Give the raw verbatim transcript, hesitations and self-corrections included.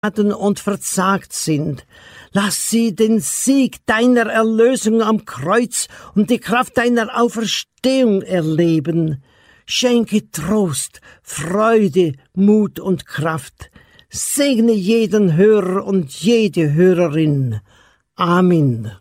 und verzagt sind. Lass sie den Sieg deiner Erlösung am Kreuz und die Kraft deiner Auferstehung erleben. Schenke Trost, Freude, Mut und Kraft. Segne jeden Hörer und jede Hörerin. Amen.